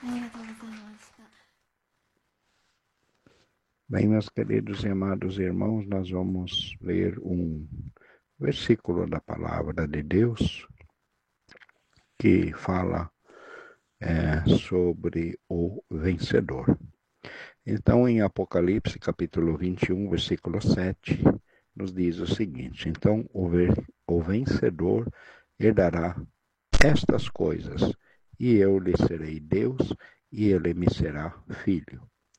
Bem, meus queridos e amados irmãos, nós vamos ler um versículo da palavra de Deus que fala sobre o vencedor. Então, em Apocalipse, capítulo 21, versículo 7, nos diz o seguinte: então o vencedor herdará estas coisas, e eu lhe serei Deus, e ele me será filho.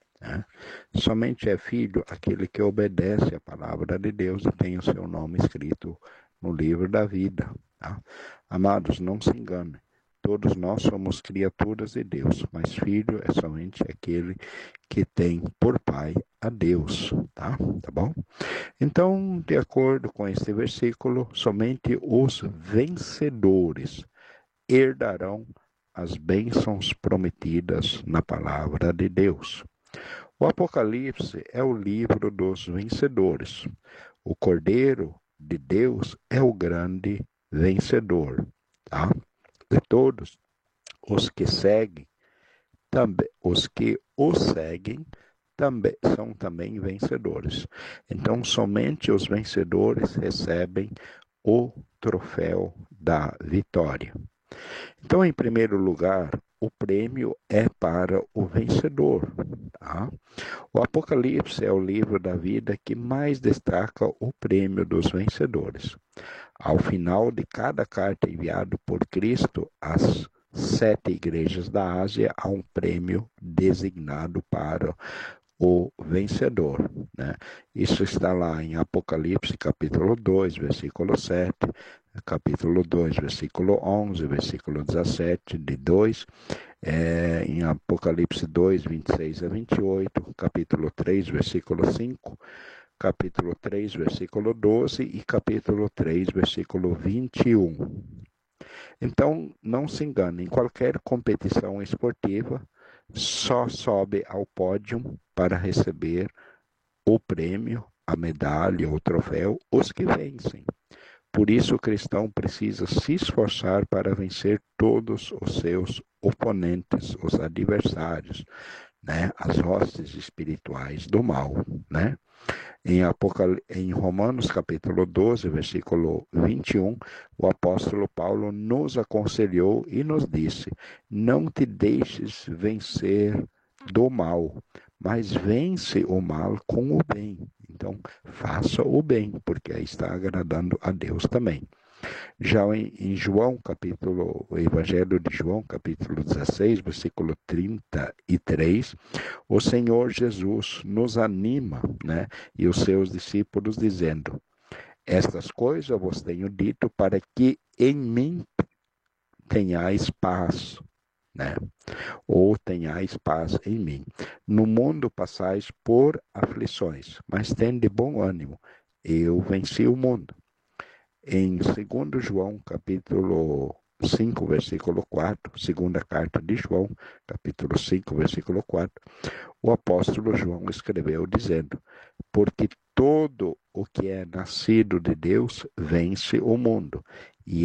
Somente é filho aquele que obedece à palavra de Deus e tem o seu nome escrito no livro da vida. Tá? Amados, não se enganem. Todos nós somos criaturas de Deus, mas filho é somente aquele que tem por pai a Deus. Tá bom? Então, de acordo com este versículo, somente os vencedores herdarão as bênçãos prometidas na palavra de Deus. O Apocalipse é o livro dos vencedores. O Cordeiro de Deus é o grande vencedor. Tá? E todos os que seguem, os que o seguem, são também vencedores. Então, somente os vencedores recebem o troféu da vitória. Então, em primeiro lugar, o prêmio é para o vencedor. Tá? O Apocalipse é o livro da vida que mais destaca o prêmio dos vencedores. Ao final de cada carta enviada por Cristo às 7 igrejas da Ásia, há um prêmio designado para o vencedor. Né? Isso está lá em Apocalipse, capítulo 2, versículo 7, capítulo 2, versículo 11, versículo 17, de 2, em Apocalipse 2, 26 a 28, capítulo 3, versículo 5, capítulo 3, versículo 12 e capítulo 3, versículo 21. Então, não se engane, em qualquer competição esportiva, só sobe ao pódio para receber o prêmio, a medalha, o troféu, os que vencem. Por isso, o cristão precisa se esforçar para vencer todos os seus oponentes, os adversários, né? As hostes espirituais do mal. Né? Em Romanos capítulo 12, versículo 21, o apóstolo Paulo nos aconselhou e nos disse: não te deixes vencer do mal, mas vence o mal com o bem. Então, faça o bem, porque aí está agradando a Deus também. Já em João, o Evangelho de João, capítulo 16, versículo 33, o Senhor Jesus nos anima, né, e os seus discípulos dizendo: estas coisas eu vos tenho dito para que em mim tenhais paz, né? Ou tenhais paz em mim. No mundo passais por aflições, mas tende bom ânimo. Eu venci o mundo. Em 2 João, capítulo 5, versículo 4, segunda carta de João, capítulo 5, versículo 4, o apóstolo João escreveu dizendo: porque todo o que é nascido de Deus vence o mundo.